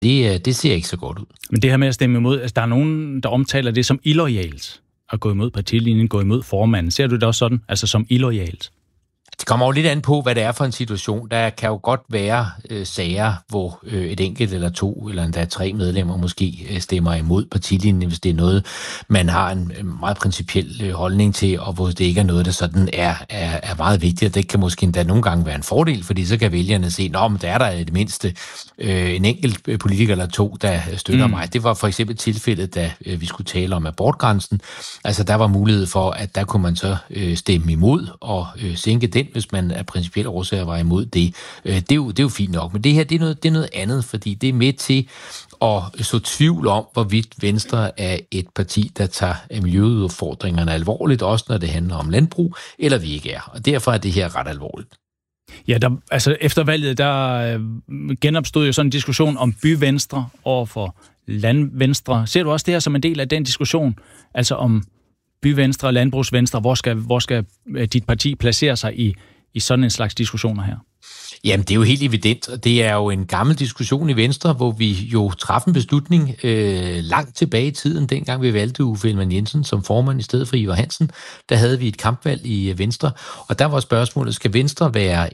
Det ser ikke så godt ud. Men det her med at stemme imod, altså der er nogen, der omtaler det som illoyalt at gå imod partilinjen, gå imod formanden. Ser du det også sådan, altså som illoyalt? Det kommer jo lidt an på, hvad det er for en situation. Der kan jo godt være sager, hvor et enkelt eller to, eller endda 3 medlemmer måske stemmer imod partilinjen, hvis det er noget, man har en meget principiel holdning til, og hvor det ikke er noget, der sådan er meget vigtigt. Og det kan måske endda nogle gange være en fordel, fordi så kan vælgerne se, men der er der i det mindste en enkelt politiker eller 2, der støtter mig. Det var for eksempel tilfældet, da vi skulle tale om abortgrænsen. Altså der var mulighed for, at der kunne man så stemme imod og sænke den, hvis man af principielle årsager var imod det. Det er jo fint nok, men det her, det er noget andet, fordi det er med til at så tvivl om, hvorvidt Venstre er et parti, der tager miljøudfordringerne alvorligt, også når det handler om landbrug, eller vi ikke er. Og derfor er det her ret alvorligt. Ja, altså efter valget, der genopstod jo sådan en diskussion om byvenstre over for landvenstre. Ser du også det her som en del af den diskussion, altså om byvenstre og landbrugsvenstre? Hvor skal dit parti placere sig i sådan en slags diskussioner her? Jamen, det er jo helt evident, og det er jo en gammel diskussion i Venstre, hvor vi jo traf en beslutning langt tilbage i tiden, dengang vi valgte Uffe Ellemann-Jensen som formand i stedet for Ivar Hansen. Der havde vi et kampvalg i Venstre, og der var spørgsmålet, skal Venstre være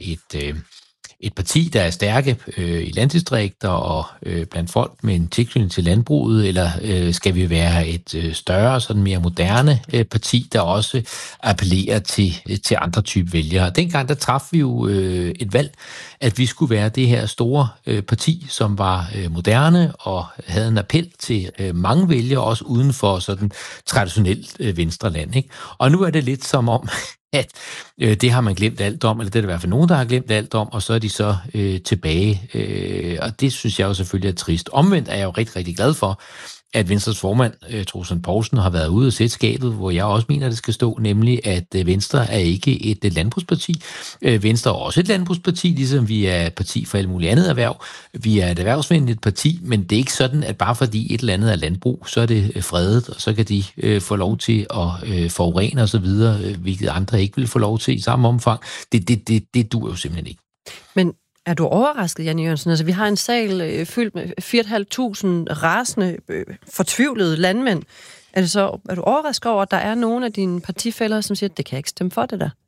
et parti, der er stærke i landdistrikter og blandt folk med en tilknytning til landbruget, eller skal vi være et større, sådan mere moderne parti, der også appellerer til andre typer vælgere. Dengang der traf vi jo et valg, at vi skulle være det her store parti, som var moderne og havde en appel til mange vælgere, også uden for sådan traditionelt venstreland, ikke? Og nu er det lidt som om, at det har man glemt alt om, eller det er i hvert fald nogen, der har glemt alt om, og så er de så tilbage. Og det synes jeg jo selvfølgelig er trist. Omvendt er jeg jo rigtig, rigtig glad for, at Venstres formand, Troels Lund Poulsen, har været ude og sætte skabet, hvor jeg også mener, det skal stå, nemlig at Venstre er ikke et landbrugsparti. Venstre er også et landbrugsparti, ligesom vi er et parti for alt muligt andet erhverv. Vi er et erhvervsvenligt parti, men det er ikke sådan, at bare fordi et eller andet er landbrug, så er det fredet, og så kan de få lov til at forurene osv., hvilket andre ikke vil få lov til i samme omfang. Det duer jo simpelthen ikke. Men er du overrasket, Jan E. Jørgensen? Altså, vi har en sal fyldt med 4.500 rasende, fortvivlede landmænd. Er du overrasket over, at der er nogle af dine partifæller, som siger, at det kan jeg ikke stemme for det der?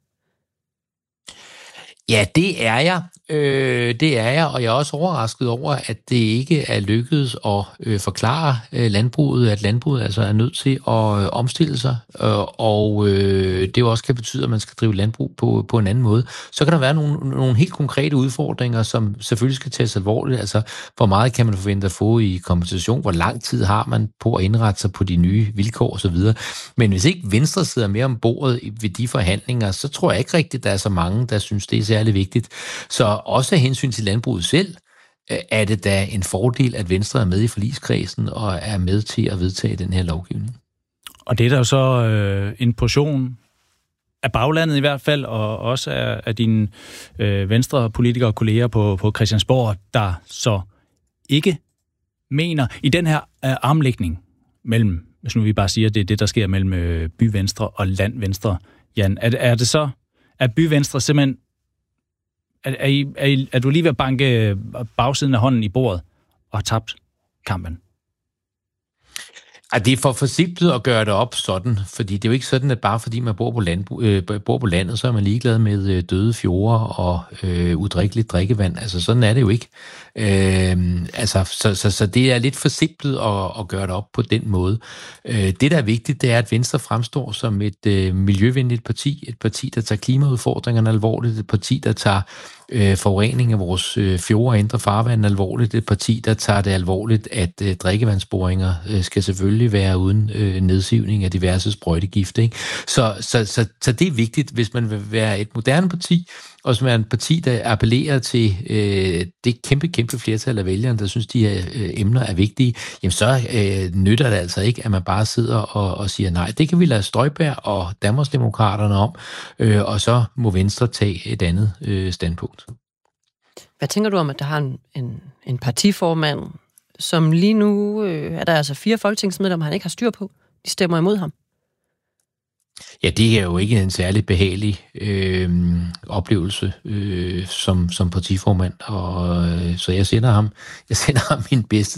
Ja, det er jeg. Og jeg er også overrasket over, at det ikke er lykkedes at forklare landbruget, at landbruget altså er nødt til at omstille sig, og det jo også kan betyde, at man skal drive landbrug på en anden måde. Så kan der være nogle helt konkrete udfordringer, som selvfølgelig skal tages alvorligt. Altså, hvor meget kan man forvente at få i kompensation? Hvor lang tid har man på at indrette sig på de nye vilkår osv.? Men hvis ikke Venstre sidder mere om bordet ved de forhandlinger, så tror jeg ikke rigtigt, at der er så mange, der synes, det er særlig vigtigt. Så også af hensyn til landbruget selv, er det da en fordel, at Venstre er med i forligskredsen og er med til at vedtage den her lovgivning. Og det er der jo så en portion af baglandet i hvert fald, og også af dine venstre politikere og kolleger på Christiansborg, der så ikke mener i den her armlægning mellem, hvis nu vi bare siger, det er det, der sker mellem byvenstre og landvenstre. Jan, er det så, at byvenstre simpelthen Er du lige ved at banke bagsiden af hånden i bordet og har tabt kampen? Det er for forsimplet at gøre det op sådan, fordi det er jo ikke sådan, at bare fordi man bor på landet, så er man ligeglad med døde fjorde og udrikkeligt drikkevand. Altså sådan er det jo ikke. Så det er lidt forsimplet at gøre det op på den måde. Det, der er vigtigt, det er, at Venstre fremstår som et miljøvenligt parti, et parti, der tager klimaudfordringerne alvorligt, et parti, der tager forurening af vores fjorde og indre farvand alvorligt, et parti, der tager det alvorligt, at drikkevandsboringer skal selvfølgelig være uden nedsivning af diverse sprøjtegifte, ikke? Så det er vigtigt, hvis man vil være et moderne parti, og som er en parti, der appellerer til det kæmpe flertal af vælgerne, der synes, de her emner er vigtige, jamen så nytter det altså ikke, at man bare sidder og siger nej. Det kan vi lade Støjberg og Danmarksdemokraterne om, og så må Venstre tage et andet standpunkt. Hvad tænker du om, at der har en partiformand, som lige nu er der altså 4 folketingsmedlemmer, han ikke har styr på? De stemmer imod ham. Ja, det er jo ikke en særlig behagelig oplevelse som partiformand, og så jeg sender ham min bedste